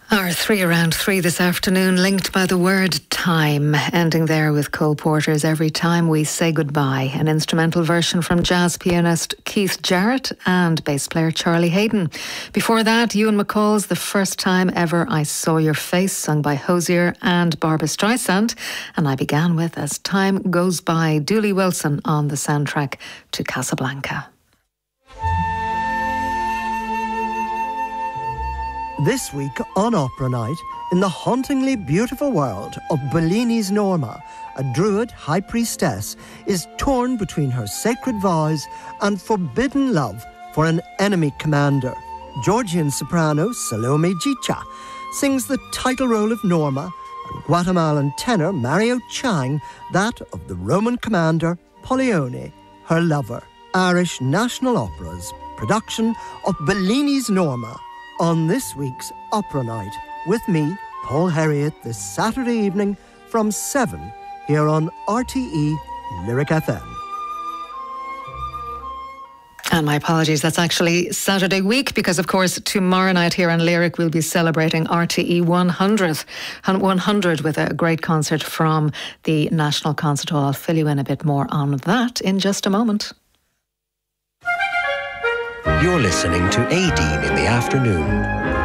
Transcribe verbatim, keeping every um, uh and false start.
Our three around three this afternoon, linked by the word time, ending there with Cole Porter's Every Time We Say Goodbye, an instrumental version from jazz pianist Keith Jarrett and bass player Charlie Hayden. Before that, Ewan McCall's The First Time Ever I Saw Your Face, sung by Hozier and Barbra Streisand. And I began with As Time Goes By, Dooley Wilson on the soundtrack to Casablanca. This week on Opera Night, in the hauntingly beautiful world of Bellini's Norma, a druid high priestess is torn between her sacred vows and forbidden love for an enemy commander. Georgian soprano Salome Gicha sings the title role of Norma, and Guatemalan tenor Mario Chang that of the Roman commander Pollione, her lover. Irish National Opera's production of Bellini's Norma on this week's Opera Night with me, Paul Herriot, this Saturday evening from seven here on R T E Lyric F M. And my apologies, that's actually Saturday week because, of course, tomorrow night here on Lyric we'll be celebrating R T E one hundred, one hundred with a great concert from the National Concert Hall. I'll fill you in a bit more on that in just a moment. You're listening to A D in the Afternoon